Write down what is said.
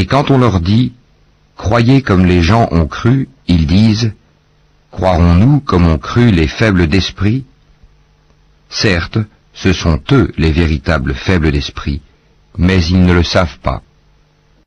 Et quand on leur dit « Croyez comme les gens ont cru », ils disent « Croirons-nous comme ont cru les faibles d'esprit ?» Certes, ce sont eux les véritables faibles d'esprit, mais ils ne le savent pas.